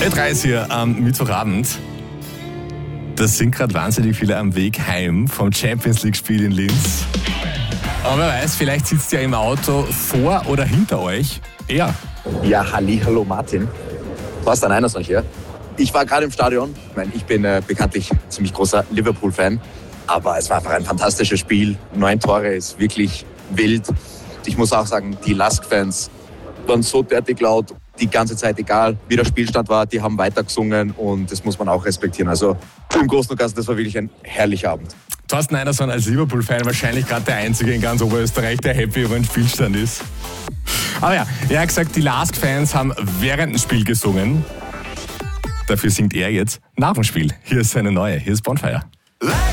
Ö3 ist hier am Mittwochabend. Das sind gerade wahnsinnig viele am Weg heim vom Champions-League-Spiel in Linz. Aber wer weiß, vielleicht sitzt ihr im Auto vor oder hinter euch. Ja, hallo Martin. Thorsten Einerson hier. Ich war gerade im Stadion. Ich bin bekanntlich ziemlich großer Liverpool-Fan. Aber es war einfach ein fantastisches Spiel. 9 Tore ist wirklich wild. Ich muss auch sagen, die Lask-Fans waren so derartig laut. Die ganze Zeit, egal wie der Spielstand war, die haben weiter gesungen und das muss man auch respektieren. Also im Großen und Ganzen, das war wirklich ein herrlicher Abend. Thorsten Einerson als Liverpool-Fan wahrscheinlich gerade der Einzige in ganz Oberösterreich, der happy über den Spielstand ist. Aber ja, er hat gesagt, die Lask-Fans haben während dem Spiel gesungen. Dafür singt er jetzt nach dem Spiel. Hier ist seine neue, hier ist Bonfire.